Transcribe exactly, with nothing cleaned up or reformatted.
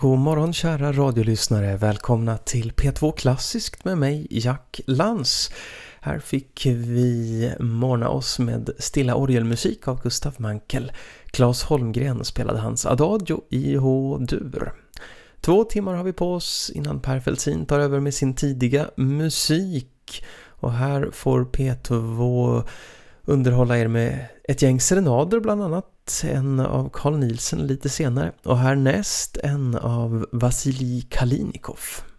God morgon kära radiolyssnare, välkomna till P två Klassiskt med mig Jack Lantz. Här fick vi morna oss med stilla orgelmusik av Gustav Mankel. Claes Holmgren spelade hans Adagio i H-dur. Två timmar har vi på oss innan Per Feltzin tar över med sin tidiga musik. Och här får P två underhålla er med ett gäng serenader, bland annat en av Carl Nielsen lite senare. Och härnäst en av Vasilij Kalinikov.